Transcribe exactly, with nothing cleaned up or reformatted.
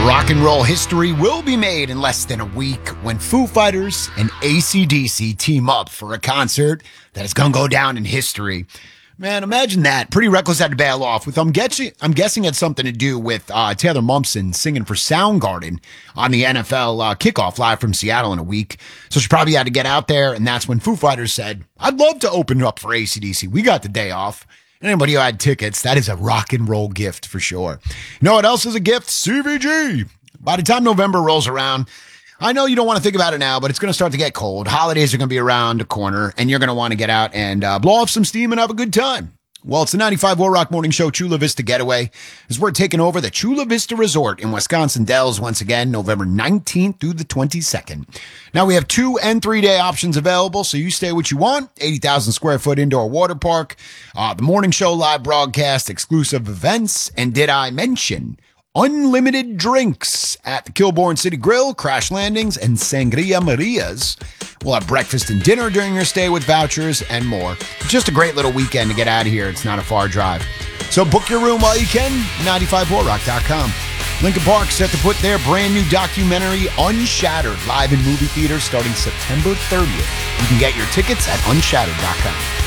Rock and roll history will be made in less than a week when Foo Fighters and A C D C team up for a concert that is going to go down in history. Man, imagine that. Pretty Reckless had to bail off with, I'm guessing, I'm guessing it's something to do with uh, Taylor Momsen singing for Soundgarden on the N F L uh, kickoff live from Seattle in a week. So she probably had to get out there, and that's when Foo Fighters said, I'd love to open up for A C D C. We got the day off. Anybody who had tickets, that is a rock and roll gift for sure. You know what else is a gift? C V G. By the time November rolls around, I know you don't want to think about it now, but it's going to start to get cold. Holidays are going to be around the corner, and you're going to want to get out and uh, blow off some steam and have a good time. Well, it's the ninety-five War Rock Morning Show Chula Vista Getaway, as we're taking over the Chula Vista Resort in Wisconsin Dells once again, November nineteenth through the twenty-second. Now, we have two and three-day options available, so you stay what you want. eighty thousand square foot indoor water park, uh, the morning show live broadcast, exclusive events, and did I mention unlimited drinks at the Kilbourne City Grill, Crash Landings, and Sangria Maria's. We'll have breakfast and dinner during your stay with vouchers and more. It's just a great little weekend to get out of here. It's not a far drive. So book your room while you can, ninety-five war rock dot com. Lincoln Park set to put their brand new documentary Unshattered live in movie theaters starting September thirtieth. You can get your tickets at unshattered dot com.